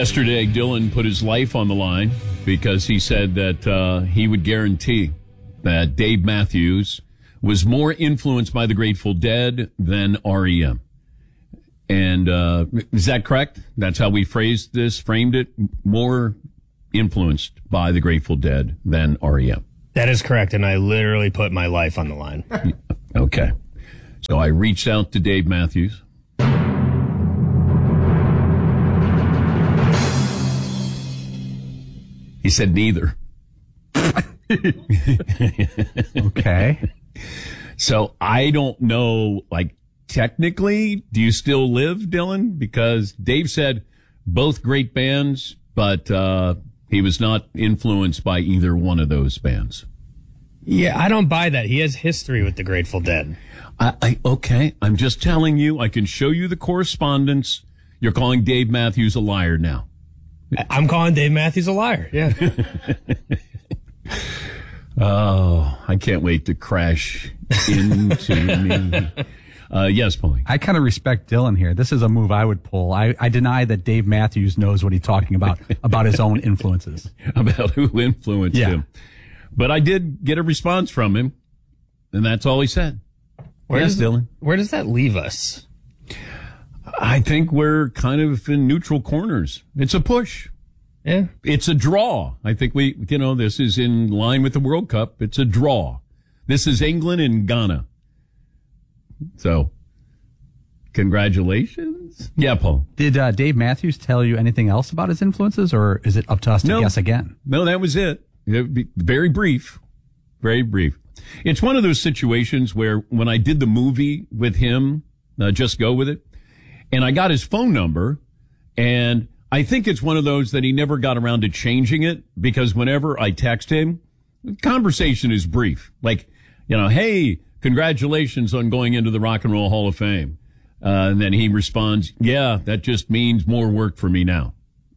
Yesterday, Dylan put his life on the line because he said that he would guarantee that Dave Matthews was more influenced by the Grateful Dead than REM. And is that correct? That's how we framed it? More influenced by the Grateful Dead than REM. That is correct, and I literally put my life on the line. Okay. So I reached out to Dave Matthews. He said neither. Okay. So I don't know, like, technically, do you still live, Dylan? Because Dave said both great bands, but he was not influenced by either one of those bands. Yeah, I don't buy that. He has history with the Grateful Dead. Okay, I'm just telling you, I can show you the correspondence. You're calling Dave Matthews a liar now. I'm calling Dave Matthews a liar, yeah. Oh, I can't wait to crash into me. Yes, Paulie. I kind of respect Dylan here. This is a move I would pull. I deny that Dave Matthews knows what he's talking about his own influences. About who influenced him. But I did get a response from him, and that's all he said. Dylan. Where does that leave us? I think we're kind of in neutral corners. It's a push. Yeah. It's a draw. I think this is in line with the World Cup. It's a draw. This is England and Ghana. So, congratulations. Yeah, Paul. Did Dave Matthews tell you anything else about his influences, or is it up to us to guess again? No, that was it. Very brief. Very brief. It's one of those situations where when I did the movie with him, Just Go With It, and I got his phone number, and I think it's one of those that he never got around to changing it, because whenever I text him, the conversation is brief. Like, hey, congratulations on going into the Rock and Roll Hall of Fame. And then he responds, yeah, that just means more work for me now.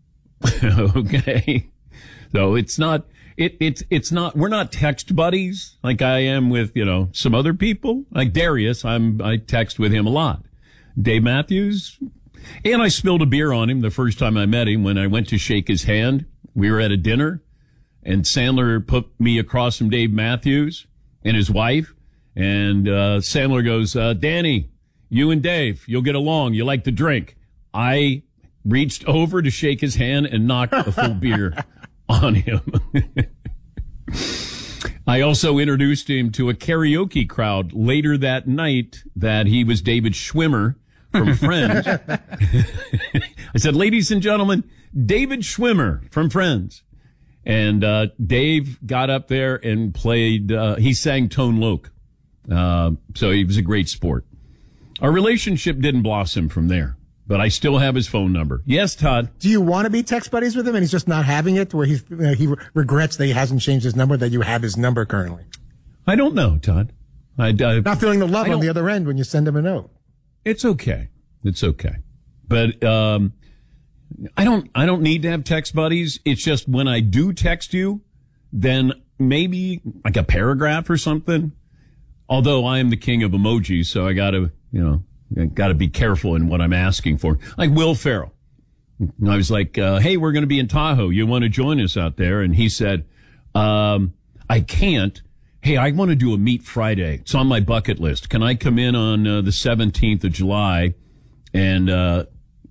Okay. So it's not, we're not text buddies like I am with, some other people. Like Darius, I text with him a lot. Dave Matthews, and I spilled a beer on him the first time I met him when I went to shake his hand. We were at a dinner, and Sandler put me across from Dave Matthews and his wife, and Sandler goes, Danny, you and Dave, you'll get along. You like to drink. I reached over to shake his hand and knocked a full beer on him. I also introduced him to a karaoke crowd later that night that he was David Schwimmer from Friends. I said, ladies and gentlemen, David Schwimmer from Friends. And Dave got up there and played, he sang Tone Loc. So he was a great sport. Our relationship didn't blossom from there, but I still have his phone number. Yes, Todd. Do you want to be text buddies with him and he's just not having it, where he regrets that he hasn't changed his number, that you have his number currently? I don't know, Todd. Not feeling the love on the other end when you send him a note. It's okay. It's okay. But I don't need to have text buddies. It's just when I do text you, then maybe like a paragraph or something. Although I am the king of emojis, so I gotta be careful in what I'm asking for. Like Will Ferrell. I was like, hey, we're going to be in Tahoe. You want to join us out there? And he said, I can't. Hey, I want to do a Meat Friday. It's on my bucket list. Can I come in on the 17th of July? And I'll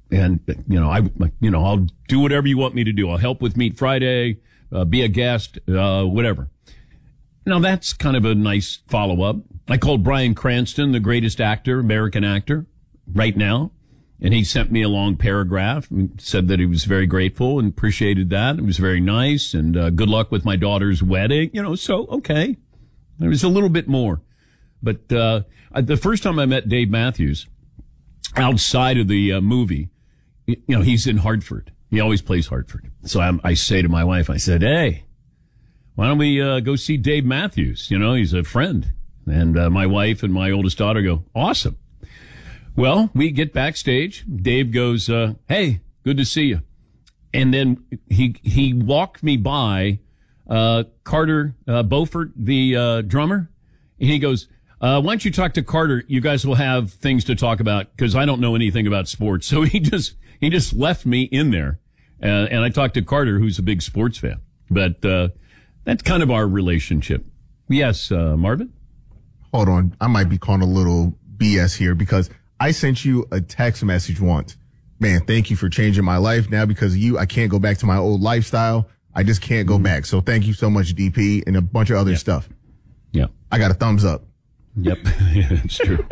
do whatever you want me to do. I'll help with Meat Friday, be a guest, whatever. Now, that's kind of a nice follow-up. I called Bryan Cranston, the greatest actor, American actor, right now. And he sent me a long paragraph and said that he was very grateful and appreciated that. It was very nice. And good luck with my daughter's wedding. So, okay. There was a little bit more. But the first time I met Dave Matthews, outside of the movie, he's in Hartford. He always plays Hartford. So I say to my wife, I said, hey, why don't we go see Dave Matthews? He's a friend. And my wife and my oldest daughter go, awesome. Well, we get backstage. Dave goes, hey, good to see you. And then he walked me by Carter Beaufort, the drummer. And he goes, why don't you talk to Carter? You guys will have things to talk about because I don't know anything about sports. So he just left me in there. And I talked to Carter, who's a big sports fan. But that's kind of our relationship. Yes, Marvin? Hold on. I might be calling a little BS here because I sent you a text message once. Man, thank you for changing my life. Now because of you, I can't go back to my old lifestyle. I just can't go back. So thank you so much, DP, and a bunch of other stuff. Yeah. I got a thumbs up. Yep. It's true.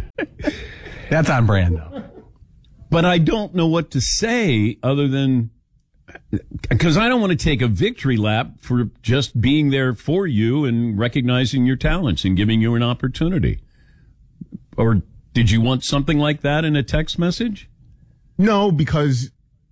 That's on brand, though. But I don't know what to say other than because I don't want to take a victory lap for just being there for you and recognizing your talents and giving you an opportunity. Or did you want something like that in a text message? No, because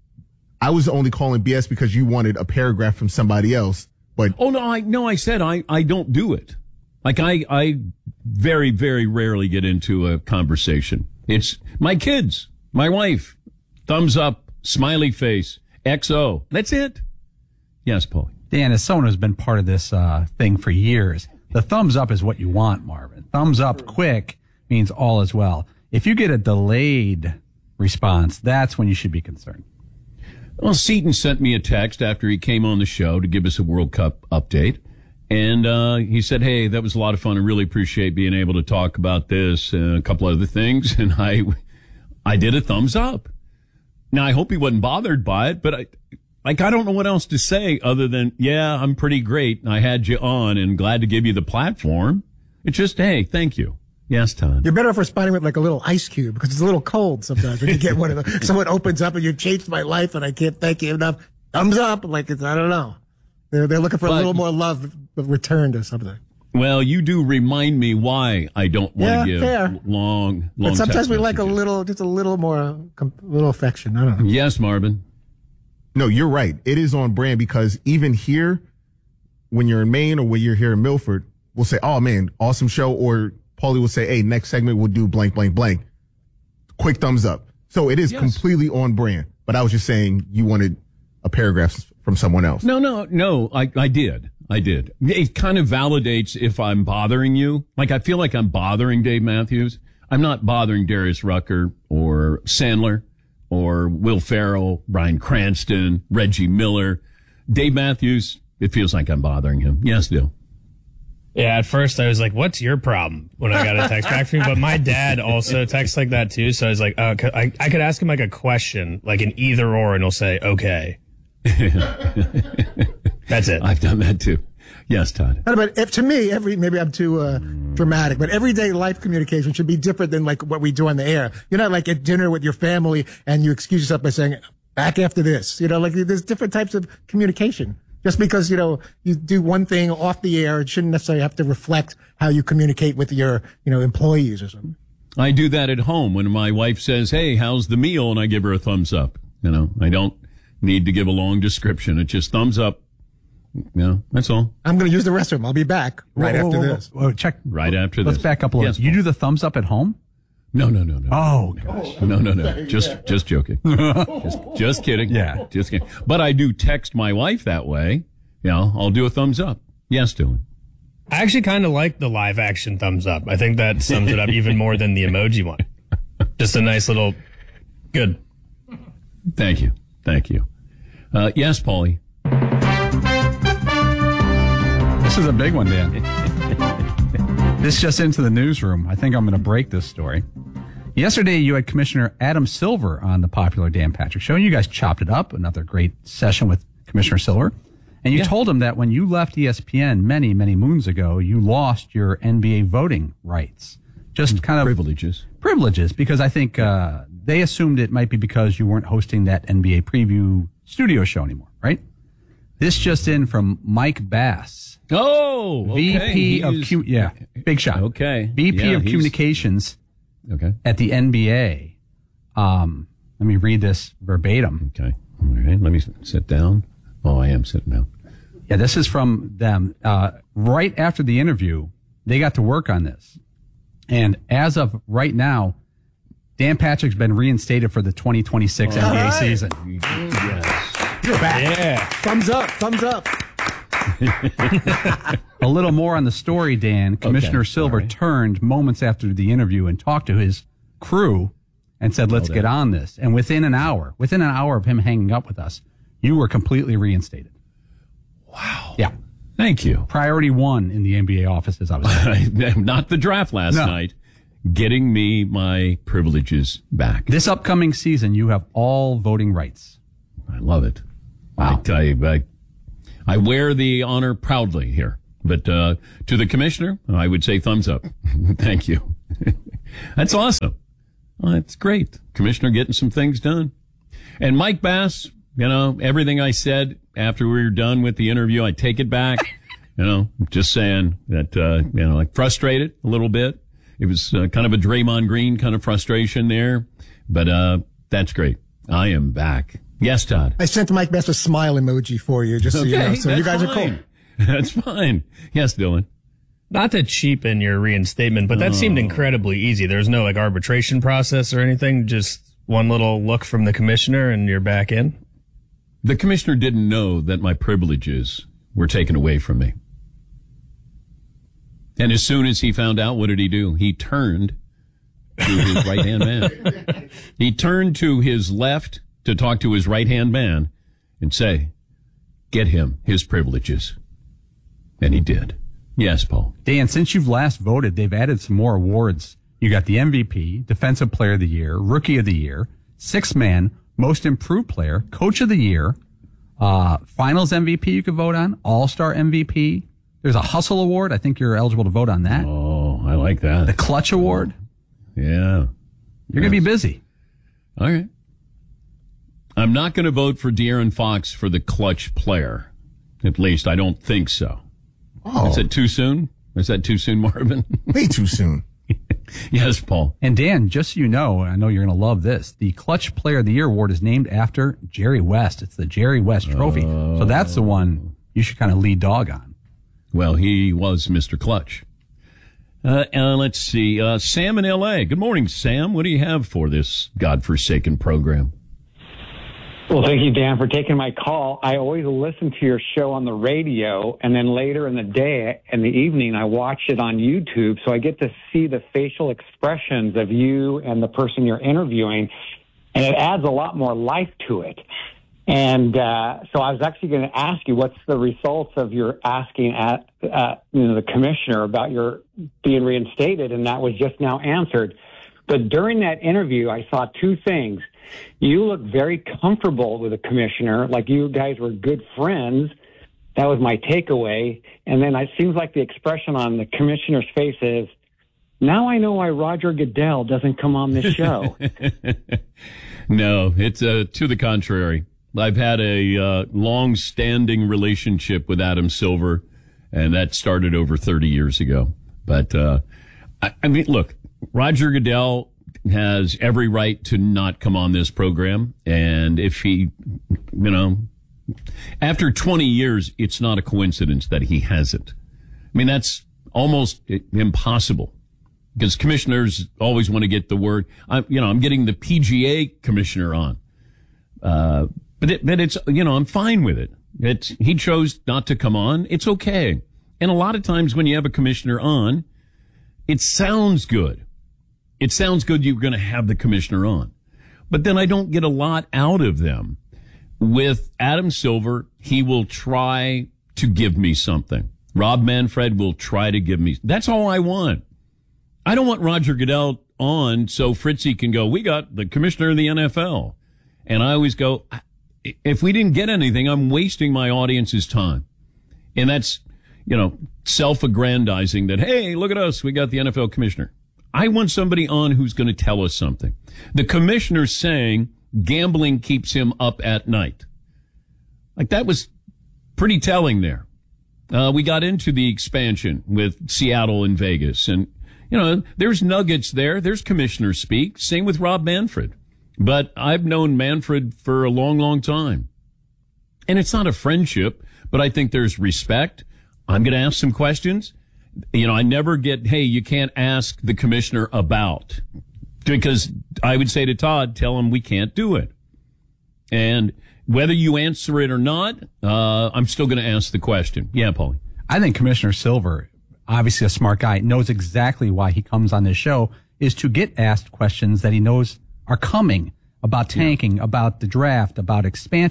I was only calling BS because you wanted a paragraph from somebody else. But I said I don't do it. Like I very, very rarely get into a conversation. It's my kids, my wife, thumbs up, smiley face, XO. That's it. Yes, Paul. Dan, as someone who's been part of this thing for years, the thumbs up is what you want, Marvin. Thumbs up quick means all is well. If you get a delayed response, that's when you should be concerned. Well, Seton sent me a text after he came on the show to give us a World Cup update. And he said, hey, that was a lot of fun. I really appreciate being able to talk about this and a couple other things. And I did a thumbs up. Now, I hope he wasn't bothered by it, but I don't know what else to say other than, yeah, I'm pretty great. I had you on and glad to give you the platform. It's just, hey, thank you. Yes, Todd. You're better off responding with like a little ice cube because it's a little cold sometimes when you get one of them. Someone opens up and you changed my life and I can't thank you enough. Thumbs up. Like it's, I don't know. They're looking for a little more love returned or something. Well, you do remind me why I don't want to give fair. long But sometimes text we like messages. just a little more, little affection. I don't know. Yes, Marvin. no, you're right. It is on brand because even here, when you're in Maine or when you're here in Milford, we'll say, oh man, awesome show. Or Paulie will say, hey, next segment we'll do blank, blank, blank. Quick thumbs up. So it is completely on brand. But I was just saying you wanted a paragraph from someone else. No. I did. It kind of validates if I'm bothering you. Like, I feel like I'm bothering Dave Matthews. I'm not bothering Darius Rucker or Sandler or Will Ferrell, Bryan Cranston, Reggie Miller. Dave Matthews, it feels like I'm bothering him. Yes, Dill. Yeah, at first I was like, what's your problem when I got a text back from you? But my dad also texts like that too. So I was like, I could ask him like a question, like an either or, and he'll say, okay. That's it. I've done that too. Yes, Todd. But to me, maybe I'm too dramatic, but everyday life communication should be different than like what we do on the air. You're not like at dinner with your family and you excuse yourself by saying, back after this. Like there's different types of communication. Just because, you do one thing off the air, it shouldn't necessarily have to reflect how you communicate with your, employees or something. I do that at home when my wife says, hey, how's the meal? And I give her a thumbs up. I don't need to give a long description. It's just thumbs up. That's all. I'm going to use the restroom. I'll be back after this. Check. Right after Let's this. back up a little. Yes, You do the thumbs up at home? No. Oh, gosh. No. Just joking. just kidding. Yeah. Just kidding. But I do text my wife that way. I'll do a thumbs up. Yes, Dylan. I actually kind of like the live action thumbs up. I think that sums it up even more than the emoji one. Just a nice little good. Thank you. Yes, Paulie. This is a big one, Dan. This just into the newsroom. I think I'm going to break this story. Yesterday, you had Commissioner Adam Silver on the popular Dan Patrick Show, and you guys chopped it up. Another great session with Commissioner Silver. And you told him that when you left ESPN many, many moons ago, you lost your NBA voting rights. Just kind of privileges, because I think they assumed it might be because you weren't hosting that NBA preview studio show anymore, right? This just in from Mike Bass. Oh, okay. VP of big shot. Okay. VP of Communications at the NBA. Let me read this verbatim. Okay. All right. Let me sit down. Oh, I am sitting down. Yeah, this is from them. Right after the interview, they got to work on this. And as of right now, Dan Patrick's been reinstated for the 2026 NBA season. Yes. You're back. Yeah. Thumbs up. A little more on the story, Dan. Commissioner Silver turned moments after the interview and talked to his crew and said, let's get on this. And within an hour of him hanging up with us, You were completely reinstated. Wow. Yeah. Thank you. Priority 1 in the NBA offices, I was saying. Not the draft last night. Getting me my privileges back. This upcoming season, you have all voting rights. I love it. Wow. I wear the honor proudly here. But to the commissioner, I would say thumbs up. Thank you. That's awesome. Well, that's great. Commissioner getting some things done. And Mike Bass, everything I said after we were done with the interview, I take it back. Just saying that, like frustrated a little bit. It was kind of a Draymond Green kind of frustration there. But that's great. I am back. Yes, Todd. I sent Mike Bass a smile emoji for you, just so you know. So you guys are cool. That's fine. Yes, Dylan. Not to cheapen your reinstatement, but that seemed incredibly easy. There was no arbitration process or anything. Just one little look from the commissioner and you're back in. The commissioner didn't know that my privileges were taken away from me. And as soon as he found out, what did he do? He turned to his right-hand man. He turned to his left to talk to his right-hand man and say, get him his privileges. And he did. Yes, Paul. Dan, since you've last voted, they've added some more awards. You got the MVP, Defensive Player of the Year, Rookie of the Year, Sixth Man, Most Improved Player, Coach of the Year, Finals MVP you could vote on, All-Star MVP. There's a Hustle Award. I think you're eligible to vote on that. Oh, I like that. The Clutch Award. Yeah. You're going to be busy. All right. I'm not going to vote for De'Aaron Fox for the clutch player. At least I don't think so. Oh. Is that too soon? Is that too soon, Marvin? Way too soon. Yes, Paul. And Dan, just so you know, I know you're going to love this, the Clutch Player of the Year award is named after Jerry West. It's the Jerry West Trophy. So that's the one you should kind of lead dog on. Well, he was Mr. Clutch. And let's see. Sam in L.A. Good morning, Sam. What do you have for this godforsaken program? Well, thank you, Dan, for taking my call. I always listen to your show on the radio, and then later in the day, in the evening, I watch it on YouTube, so I get to see the facial expressions of you and the person you're interviewing, and it adds a lot more life to it. And so I was actually going to ask you, what's the results of your asking at the commissioner about your being reinstated, and that was just now answered. But during that interview, I saw two things. You look very comfortable with the commissioner, like you guys were good friends. That was my takeaway. And then it seems like the expression on the commissioner's face is, now I know why Roger Goodell doesn't come on this show. No, it's to the contrary. I've had a long-standing relationship with Adam Silver, and that started over 30 years ago. But, I mean, look, Roger Goodell has every right to not come on this program. And if he, after 20 years, it's not a coincidence that he hasn't. I mean, that's almost impossible because commissioners always want to get the word. I'm getting the PGA commissioner on. But it's, I'm fine with it. He chose not to come on. It's okay. And a lot of times when you have a commissioner on, it sounds good. It sounds good you're going to have the commissioner on. But then I don't get a lot out of them. With Adam Silver, he will try to give me something. Rob Manfred will try to give me. That's all I want. I don't want Roger Goodell on so Fritzy can go, we got the commissioner of the NFL. And I always go, if we didn't get anything, I'm wasting my audience's time. And that's, self-aggrandizing that, hey, look at us. We got the NFL commissioner. I want somebody on who's going to tell us something. The commissioner's saying gambling keeps him up at night. Like that was pretty telling there. We got into the expansion with Seattle and Vegas and, there's nuggets there. There's commissioner speak. Same with Rob Manfred. But I've known Manfred for a long, long time. And it's not a friendship, but I think there's respect. I'm going to ask some questions. I never get, hey, you can't ask the commissioner about, because I would say to Todd, tell him we can't do it. And whether you answer it or not, I'm still going to ask the question. Yeah, Paulie. I think Commissioner Silver, obviously a smart guy, knows exactly why he comes on this show, is to get asked questions that he knows are coming about tanking, about the draft, about expansion.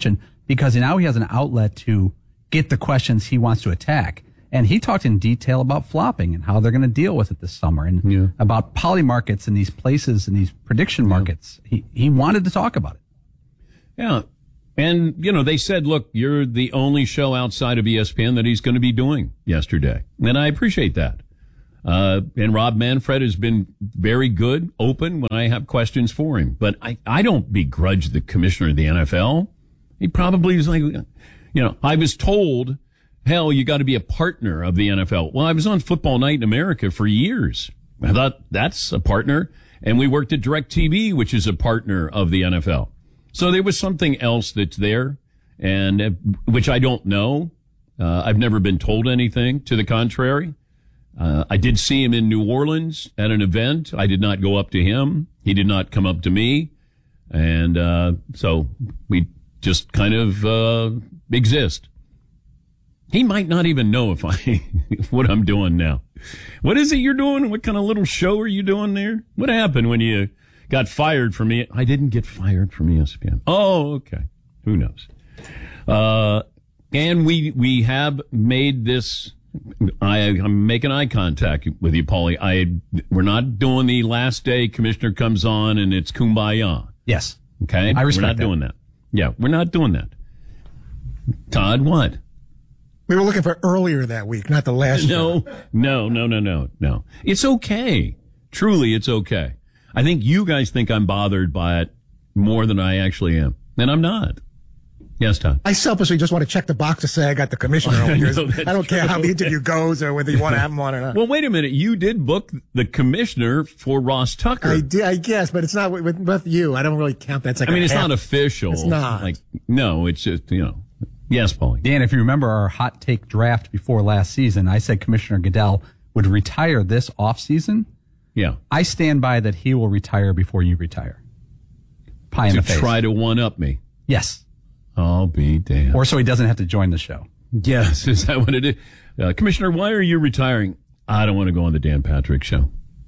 because now he has an outlet to get the questions he wants to attack. And he talked in detail about flopping and how they're going to deal with it this summer, and about poly markets in these places and these prediction markets. He wanted to talk about it. Yeah. And, they said, look, you're the only show outside of ESPN that he's going to be doing yesterday. And I appreciate that. And Rob Manfred has been very good, open when I have questions for him. But I don't begrudge the commissioner of the NFL. He probably was like, I was told, hell, you got to be a partner of the NFL. Well, I was on Football Night in America for years. I thought that's a partner. And we worked at DirecTV, which is a partner of the NFL. So there was something else that's there, and which I don't know. I've never been told anything to the contrary. I did see him in New Orleans at an event. I did not go up to him. He did not come up to me. And so we just kind of exist. He might not even know if what I'm doing now. What is it you're doing? What kind of little show are you doing there? What happened when you got fired from me? I didn't get fired from ESPN. Oh, okay. Who knows? And we have made this. I'm making eye contact with you, Paulie. We're not doing the last day commissioner comes on and it's kumbaya. Yes. Okay. I respect We're not doing that. Yeah, we're not doing that. Todd, what? We were looking for earlier that week, not the last show. No. It's okay. Truly, it's okay. I think you guys think I'm bothered by it more than I actually am. And I'm not. Yes, Todd. I selfishly just want to check the box to say I got the commissioner over here. I don't care how the interview goes or whether you want to have him on or not. Well, wait a minute. You did book the commissioner for Ross Tucker. I did, I guess, but it's not with you. I don't really count. That's like it's not official. It's not. No, it's just, Yes, Paulie. Dan, if you remember our hot take draft before last season, I said Commissioner Goodell would retire this offseason. Yeah. I stand by that he will retire before you retire. Pie in the face. Try to one-up me. Yes. I'll be damned. Or so he doesn't have to join the show. Yes, is that what it is? Commissioner, why are you retiring? I don't want to go on the Dan Patrick Show.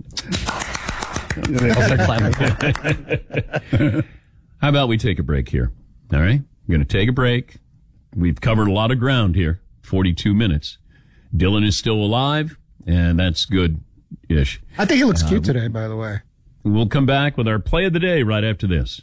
How about we take a break here? All right? We're going to take a break. We've covered a lot of ground here, 42 minutes. Dylan is still alive, and that's good-ish. I think he looks cute today, by the way. We'll come back with our play of the day right after this.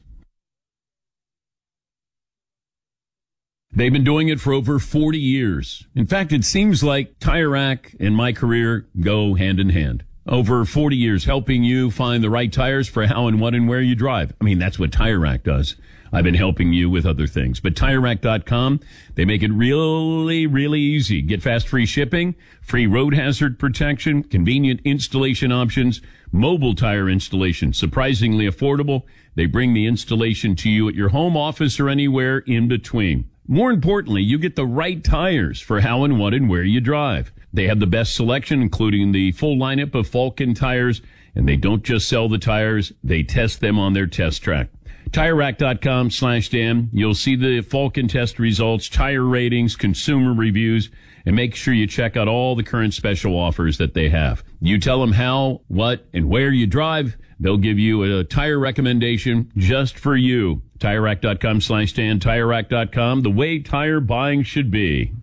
They've been doing it for over 40 years. In fact, it seems like Tire Rack and my career go hand in hand. Over 40 years helping you find the right tires for how and what and where you drive. I mean, that's what Tire Rack does. I've been helping you with other things. But TireRack.com, they make it really, really easy. Get fast free shipping, free road hazard protection, convenient installation options, mobile tire installation, surprisingly affordable. They bring the installation to you at your home, office, or anywhere in between. More importantly, you get the right tires for how and what and where you drive. They have the best selection, including the full lineup of Falken tires, and they don't just sell the tires, they test them on their test track. TireRack.com/Dan. You'll see the Falken test results, tire ratings, consumer reviews, and make sure you check out all the current special offers that they have. You tell them how, what, and where you drive. They'll give you a tire recommendation just for you. TireRack.com/Dan. TireRack.com, the way tire buying should be.